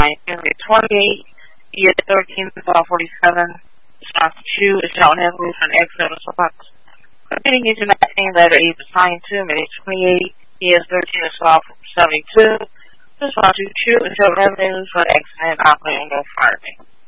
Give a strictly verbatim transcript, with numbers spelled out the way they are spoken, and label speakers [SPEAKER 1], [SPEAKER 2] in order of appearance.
[SPEAKER 1] Unit twenty-eight, E S thirteen, twelve forty-seven, response two is shown heavily from exit response. Repeating engine nineteen, letter E is assigned to minute twenty-eight, E S thirteen is twelve seventy-two, response two is shown revenues for exit and operating no firing.